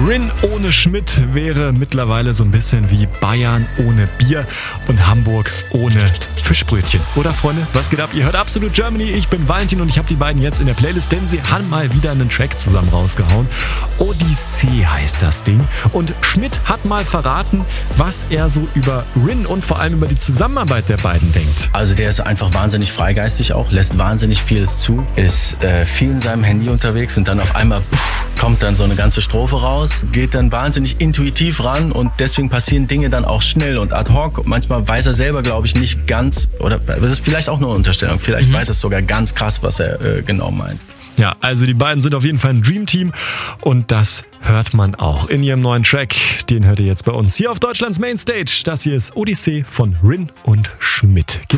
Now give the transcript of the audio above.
Rin ohne Schmidt wäre mittlerweile so ein bisschen wie Bayern ohne Bier und Hamburg ohne Fischbrötchen. Oder Freunde, was geht ab? Ihr hört Absolute Germany, ich bin Valentin und ich habe die beiden jetzt in der Playlist, denn sie haben mal wieder einen Track zusammen rausgehauen. Odyssee heißt das Ding. Und Schmidt hat mal verraten, was er so über Rin und vor allem über die Zusammenarbeit der beiden denkt. Also der ist einfach wahnsinnig freigeistig auch, lässt wahnsinnig vieles zu, ist viel in seinem Handy unterwegs und dann auf einmal kommt dann so eine ganze Strophe raus, geht dann wahnsinnig intuitiv ran und deswegen passieren Dinge dann auch schnell und ad hoc. Manchmal weiß er selber, glaube ich, nicht ganz, oder das ist vielleicht auch nur eine Unterstellung, vielleicht weiß er sogar ganz krass, was er genau meint. Ja, also die beiden sind auf jeden Fall ein Dreamteam und das hört man auch in ihrem neuen Track. Den hört ihr jetzt bei uns hier auf Deutschlands Mainstage. Das hier ist Odyssee von Rin und Schmidt.